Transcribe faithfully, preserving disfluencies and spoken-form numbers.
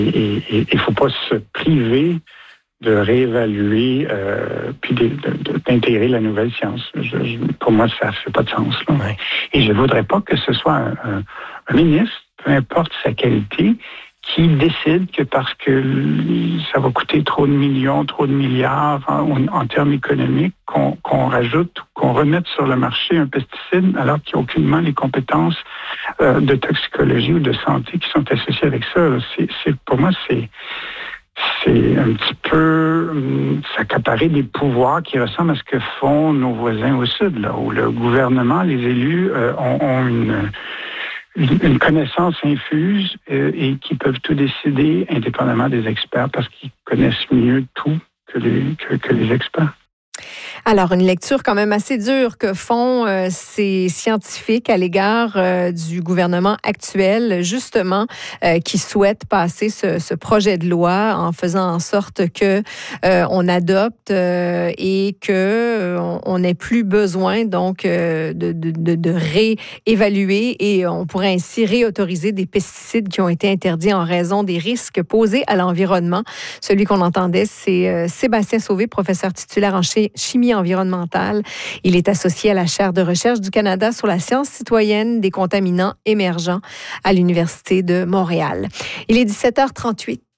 il ne faut pas se priver de réévaluer euh, puis de, de, d'intégrer la nouvelle science. Je, je, pour moi, ça ne fait pas de sens. Là. Ouais. Et je ne voudrais pas que ce soit un, un, un ministre, peu importe sa qualité, qui décide que parce que ça va coûter trop de millions, trop de milliards en, en termes économiques, qu'on, qu'on rajoute, qu'on remette sur le marché un pesticide alors qu'il n'y a aucunement les compétences euh, de toxicologie ou de santé qui sont associées avec ça. C'est, c'est, pour moi, c'est... C'est un petit peu hum, s'accaparer des pouvoirs qui ressemblent à ce que font nos voisins au sud, là, où le gouvernement, les élus euh, ont, ont une, une connaissance infuse euh, et qui peuvent tout décider indépendamment des experts parce qu'ils connaissent mieux tout que les, que, que les experts. Alors, une lecture quand même assez dure que font euh, ces scientifiques à l'égard euh, du gouvernement actuel, justement, euh, qui souhaite passer ce, ce projet de loi en faisant en sorte que euh, on adopte euh, et que euh, on n'ait plus besoin donc euh, de, de, de, de réévaluer et on pourrait ainsi réautoriser des pesticides qui ont été interdits en raison des risques posés à l'environnement. Celui qu'on entendait, c'est euh, Sébastien Sauvé, professeur titulaire en chimie environnementale. Il est associé à la chaire de recherche du Canada sur la science citoyenne des contaminants émergents à l'Université de Montréal. Il est dix-sept heures trente-huit.